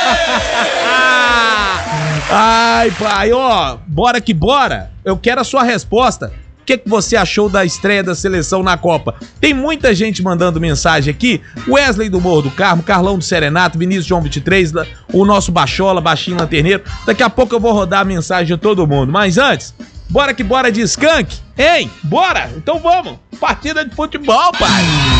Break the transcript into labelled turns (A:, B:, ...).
A: Ai, pai, ó, bora que bora. Eu quero a sua resposta. O que você achou da estreia da seleção na Copa? Tem muita gente mandando mensagem aqui. Wesley do Morro do Carmo, Carlão do Serenato, Vinícius João 23, o nosso Bachola, Baixinho Lanterneiro. Daqui a pouco eu vou rodar a mensagem de todo mundo. Mas antes, bora que bora de Skank. Hein? Bora? Então vamos. Partida de futebol, pai.